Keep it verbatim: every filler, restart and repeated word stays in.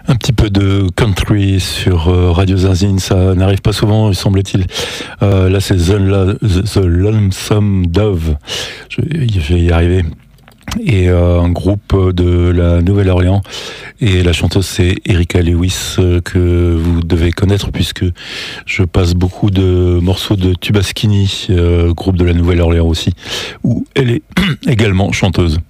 Un petit peu de country sur euh, Radio Zinzine, ça n'arrive pas souvent, semble-t-il. Euh, là, c'est The, La- The Lonesome Dove. Je, je vais y arriver. Et euh, un groupe de la Nouvelle-Orléans. Et la chanteuse, c'est Erika Lewis, euh, que vous devez connaître, puisque je passe beaucoup de morceaux de Tubaskini, euh, groupe de la Nouvelle-Orléans aussi, où elle est également chanteuse.